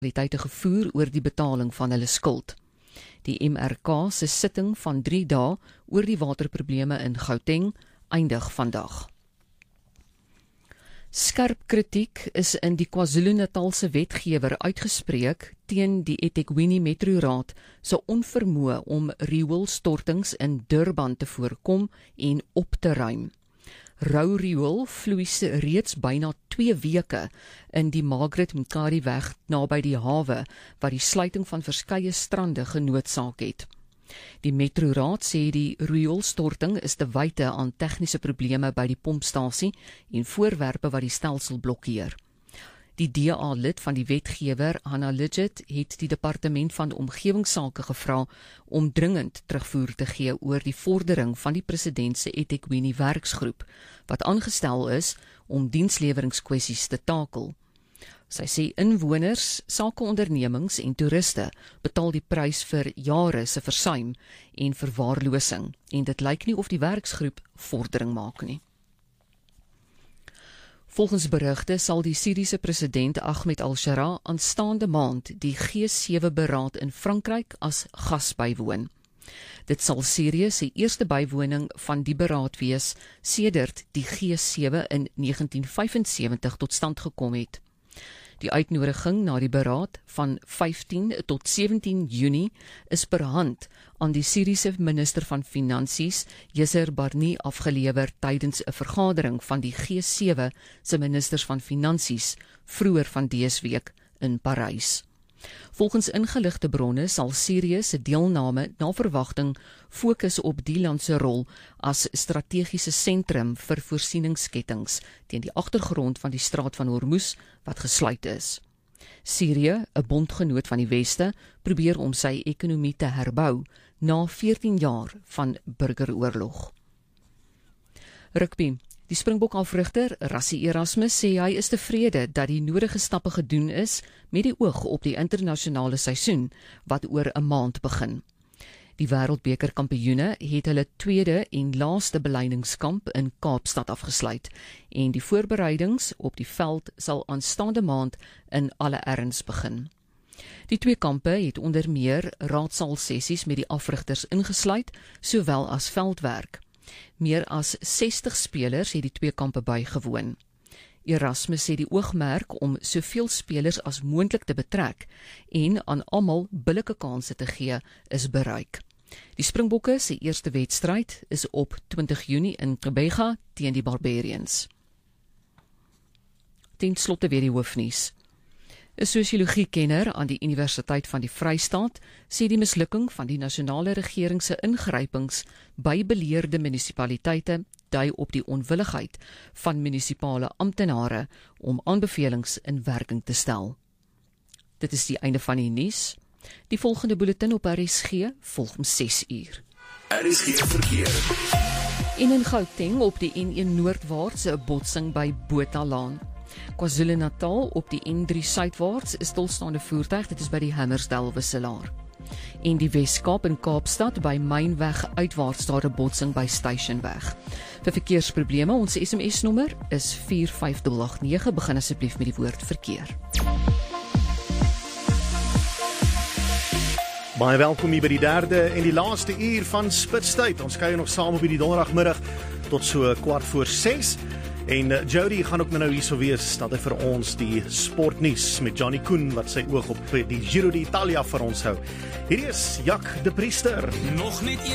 munisipaliteite gevoer oor die betaling van hulle skuld. Die MRK se sitting van 3 dae oor die waterprobleme in Gauteng eindig vandag. Skerp kritiek is in die KwaZulu-Natalse wetgewer uitgespreek teen die eThekwini Metroraad se onvermoë om rioolstortings in Durban te voorkom en op te ruim. Rou riool vloeis reeds byna 2 weke in die Margaret Mkhari weg naby die hawe, wat die sluiting van verskeie strande genoodsaak het. Die Metroraad sê die rioolstorting is te wyte aan tegniese probleme by die pompstasie en voorwerpe wat die stelsel blokkeer. Die DA-lid van die wetgewer, Hannah Lidget, het die departement van omgewingsake gevra om dringend terugvoer te gee oor die vordering van die president se eThekwini werksgroep, wat aangestel is om diensleweringskwessies te takel. Sy sê inwoners, sakeondernemings en toeriste betaal die prys vir jare se versuim en verwaarlosing, en dit lyk nie of die werksgroep vordering maak nie. Volgens berigte sal die Syriese president Ahmed al-Shara aanstaande maand die G7-beraad in Frankryk as gas bywoon. Dit sal Syrië se eerste bywoning van die beraad wees sedert die G7 in 1975 tot stand gekom het. Die uitnodiging na die beraad van 15 tot 17 Junie is per hand aan die Syriese minister van Finansies, Yasser Barni, afgelewer tydens 'n vergadering van die G7 se ministers van Finansies vroeër van dese week in Parys. Volgens ingeligte bronne sal Syrië se deelname na verwagting fokus op die land se rol as strategiese sentrum vir voorsieningskettings teen die agtergrond van die straat van Hormuz wat gesluit is. Syrië, 'n bondgenoot van die Weste, probeer om sy ekonomie te herbou na 14 jaar van burgeroorlog. Rugby. Die Springbok-afrigter, Rassie Erasmus, sê hy is tevrede dat die nodige stappe gedoen is met die oog op die internasionale seisoen wat oor 'n maand begin. Die wêreldbeker kampioene het hulle tweede en laaste beleidingskamp in Kaapstad afgesluit en die voorbereidings op die veld sal aanstaande maand in alle erns begin. Die 2 kampe het onder meer raadsaal-sessies met die afrigters ingesluit, sowel as veldwerk. Meer as 60 spelers het die 2 kampe bygewoon. Erasmus sê die oogmerk om soveel spelers as moontlik te betrek en aan almal billike kansse te gee is bereik. Die Springbokke se eerste wedstryd is op 20 Junie in Gqeberha teen die Barbarians. Ten slotte weer die hoofnuus. 'n Sosiologiekenner aan die Universiteit van die Vrystaat sê die mislukking van die nasionale regering se ingrypings by beleerde munisipaliteite dui op die onwilligheid van munisipale amptenare om aanbevelings in werking te stel. Dit is die einde van die nuus. Die volgende bulletin op RSG volg om 6 uur. RSG verkeer. En in Gauteng op die N1 noordwaarts 'n botsing by Bothalaan. KwaZulu-Natal op die N3 suidwaarts is stilstaande voertuig, dit is by die Hammersdale wisselaar. En die Weskaap in Kaapstad by Mynweg uitwaarts daar 'n botsing by Stationweg. Vir verkeersprobleme, ons SMS-nommer is 45889, begin asseblief met die woord verkeer. Baie welkom hier by die derde en die laaste uur van Spitstyd. Ons kuier nog saam op die donderdagmiddag tot so 6:15. En Jody gaan ook nou hierso wees dat hy vir ons die sportnuus met Johnny Koen wat sy oog op die Giro d'Italia vir ons hou. Hierdie is Jak de Priester. Nog net